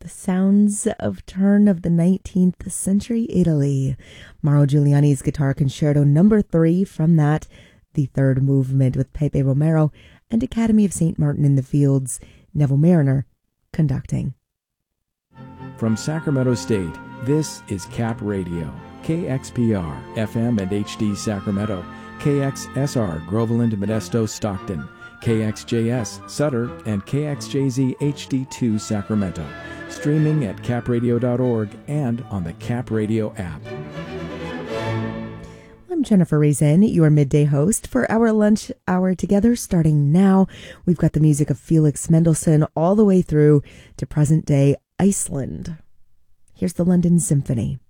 The sounds of turn of the 19th century Italy. Mauro Giuliani's Guitar Concerto No. 3 from that, the third movement with Pepe Romero and Academy of St. Martin in the Fields, Neville Mariner conducting. From Sacramento State, this is Cap Radio, KXPR, FM and HD Sacramento, KXSR, Groveland, Modesto, Stockton, KXJS, Sutter, and KXJZ HD2 Sacramento. Streaming at capradio.org and on the Cap Radio app. I'm Jennifer Raisin, your midday host for our lunch hour together. Starting now, we've got the music of Felix Mendelssohn all the way through to present-day Iceland. Here's the London Symphony.